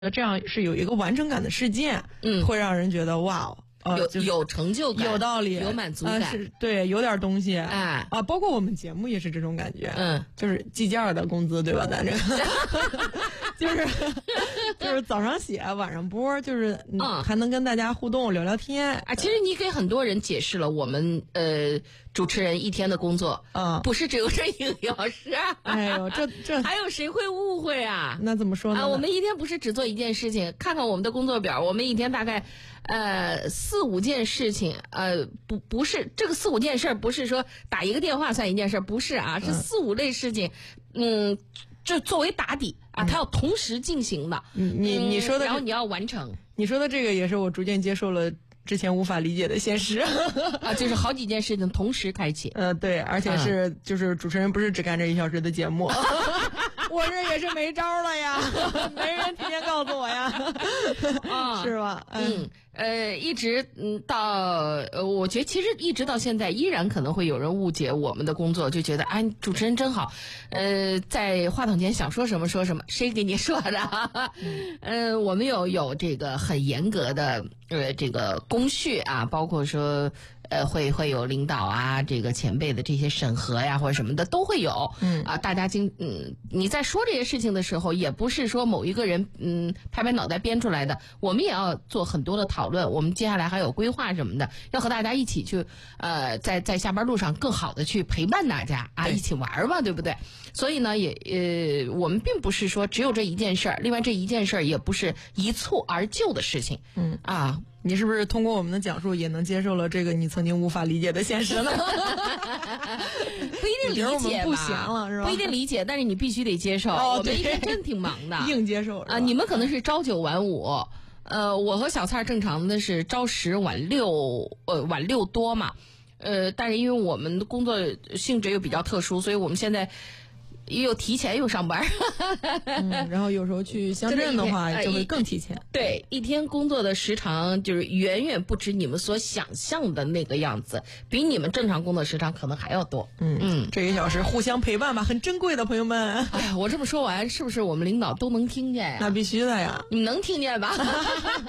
这样是有一个完成感的事件，会让人觉得哇， 有成就感， 有道理， 有满足感， 是对，有点东西， 哎啊，包括我们节目也是这种感觉，就是计件的工资，对吧？咱这个就是早上写，晚上播，就是还能跟大家互动聊聊天啊。其实你给很多人解释了我们主持人一天的工作，不是只有这1个小时啊。 哎呦，这还有谁会误会啊？ 那怎么说呢？ 我们一天不是只做一件事情，看看我们的工作表，我们一天大概4、5件事情，不是这个4、5件事，不是说打一个电话算一件事，不是啊，是4、5类事情，就作为打底啊，它要同时进行的。 你说的， 然后你要完成。 你说的这个也是我逐渐接受了之前无法理解的现实啊，就是好几件事情同时开启。 对，而且是就是主持人不是只干这1小时的节目。我这也是没招了呀，没人提前告诉我呀，是吧？ 一直到我觉得其实一直到现在，依然可能会有人误解我们的工作，就觉得哎，主持人真好，在话筒前想说什么说什么，谁给你说的？我们有这个很严格的这个工序啊，包括说会有领导啊，这个前辈的这些审核呀或者什么的都会有。大家你在说这些事情的时候，也不是说某一个人拍拍脑袋编出来的，我们也要做很多的讨论，我们接下来还有规划什么的，要和大家一起去在下班路上更好的去陪伴大家啊，一起玩嘛，对不对？所以呢我们并不是说只有这一件事儿，另外这一件事儿也不是一蹴而就的事情。 你是不是通过我们的讲述也能接受了这个你曾经无法理解的现实呢？ 不一定理解吧， 不行了是吧？ 不一定理解，但是你必须得接受。我们一天真挺忙的， 硬接受啊！你们可能是朝9晚5，我和小蔡正常的是朝10晚6，晚6多嘛。但是因为我们的工作性质又比较特殊，所以我们现在又提前又上班。 然后有时候去乡镇的话就会更提前。 对，一天工作的时长就是远远不止你们所想象的那个样子，比你们正常工作时长可能还要多。 这1小时互相陪伴吧，很珍贵的朋友们。 哎呀，我这么说完，是不是我们领导都能听见呀？ 那必须的呀， 你能听见吧？